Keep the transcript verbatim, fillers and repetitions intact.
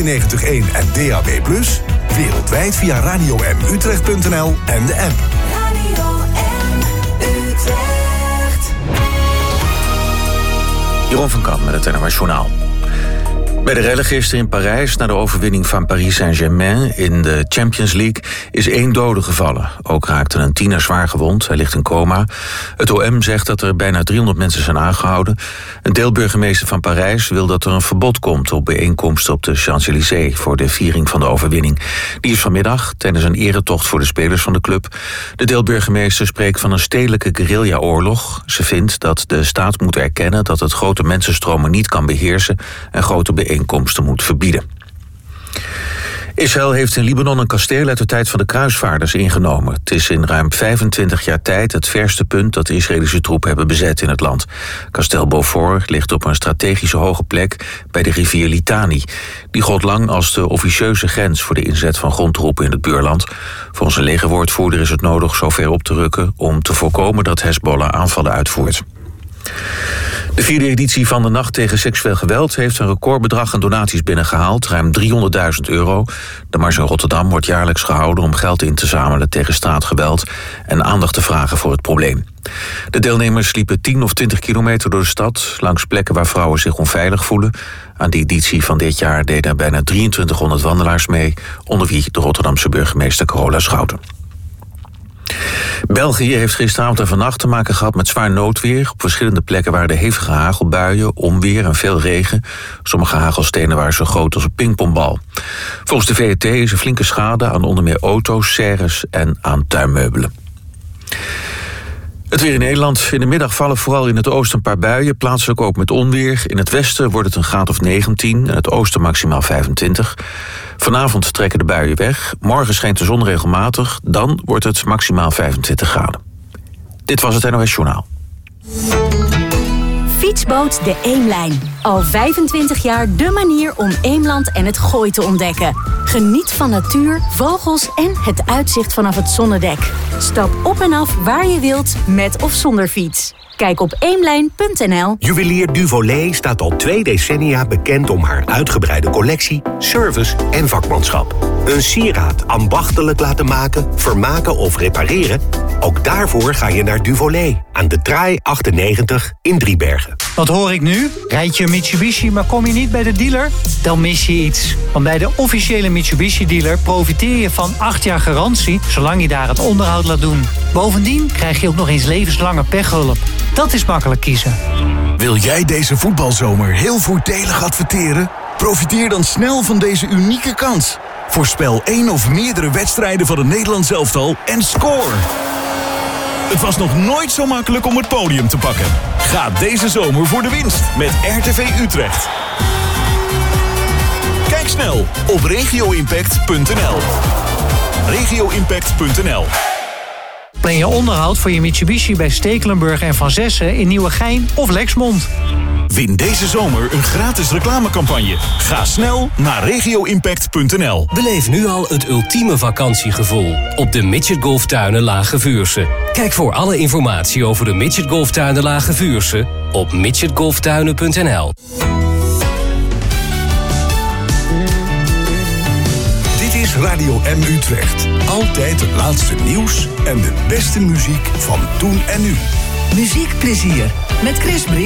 vijfennegentig komma één en D A B plus. Wereldwijd via radio m utrecht punt n l en de app. Radio M Utrecht. Jeroen van Kamp met het N O S Journaal. Bij de rellen gisteren in Parijs, na de overwinning van Paris Saint-Germain in de Champions League, is één dode gevallen. Ook raakte een tiener zwaar gewond, hij ligt in coma. Het O M zegt dat er bijna driehonderd mensen zijn aangehouden. Een deelburgemeester van Parijs wil dat er een verbod komt op bijeenkomsten op de Champs-Élysées voor de viering van de overwinning. Die is vanmiddag tijdens een eretocht voor de spelers van de club. De deelburgemeester spreekt van een stedelijke guerrilla-oorlog. Ze vindt dat de staat moet erkennen dat het grote mensenstromen niet kan beheersen en grote bijeenkomsten moet verbieden. Israël heeft in Libanon een kasteel uit de tijd van de kruisvaarders ingenomen. Het is in ruim vijfentwintig jaar tijd het verste punt dat de Israëlische troepen hebben bezet in het land. Kasteel Beaufort ligt op een strategische hoge plek bij de rivier Litani. Die gold lang als de officieuze grens voor de inzet van grondtroepen in het buurland. Volgens een legerwoordvoerder is het nodig zo ver op te rukken om te voorkomen dat Hezbollah aanvallen uitvoert. De vierde editie van de Nacht tegen Seksueel Geweld heeft een recordbedrag aan donaties binnengehaald, ruim driehonderdduizend euro. De Mars in Rotterdam wordt jaarlijks gehouden om geld in te zamelen tegen straatgeweld en aandacht te vragen voor het probleem. De deelnemers liepen tien of twintig kilometer door de stad, langs plekken waar vrouwen zich onveilig voelen. Aan de editie van dit jaar deden bijna drieëntwintighonderd wandelaars mee, onder wie de Rotterdamse burgemeester Carola Schouten. België heeft gisteravond en vannacht te maken gehad met zwaar noodweer. Op verschillende plekken waren er hevige hagelbuien, onweer en veel regen. Sommige hagelstenen waren zo groot als een pingpongbal. Volgens de V R T is er flinke schade aan onder meer auto's, serres en aan tuinmeubelen. Het weer in Nederland. In de middag vallen vooral in het oosten een paar buien, plaatselijk ook met onweer. In het westen wordt het een graad of negentien, in het oosten maximaal vijfentwintig. Vanavond trekken de buien weg. Morgen schijnt de zon regelmatig, dan wordt het maximaal vijfentwintig graden. Dit was het N O S Journaal. Fietsboot de Eemlijn. Al vijfentwintig jaar de manier om Eemland en het Gooi te ontdekken. Geniet van natuur, vogels en het uitzicht vanaf het zonnedek. Stap op en af waar je wilt, met of zonder fiets. Kijk op eemlijn punt n l. Juwelier Duvolet staat al twee decennia bekend om haar uitgebreide collectie, service en vakmanschap. Een sieraad ambachtelijk laten maken, vermaken of repareren? Ook daarvoor ga je naar Duvolet aan de Traai achtennegentig in Driebergen. Wat hoor ik nu? Rijd je een Mitsubishi, maar kom je niet bij de dealer? Dan mis je iets. Want bij de officiële Mitsubishi-dealer profiteer je van acht jaar garantie, zolang je daar het onderhoud laat doen. Bovendien krijg je ook nog eens levenslange pechhulp. Dat is makkelijk kiezen. Wil jij deze voetbalzomer heel voordelig adverteren? Profiteer dan snel van deze unieke kans. Voorspel één of meerdere wedstrijden van het Nederlands elftal en score! Het was nog nooit zo makkelijk om het podium te pakken. Ga deze zomer voor de winst met R T V Utrecht. Kijk snel op regio impact punt n l. regio impact punt n l. Plan je onderhoud voor je Mitsubishi bij Stekelenburg en Van Zessen in Nieuwegein of Lexmond. Win deze zomer een gratis reclamecampagne. Ga snel naar regio impact punt n l. Beleef nu al het ultieme vakantiegevoel op de Midget Golftuinen Lage Vuursche. Kijk voor alle informatie over de Midget Golftuinen Lage Vuursche op midget golftuinen punt n l. Dit is Radio M Utrecht. Altijd het laatste nieuws en de beste muziek van toen en nu. Muziekplezier met Chris Brink.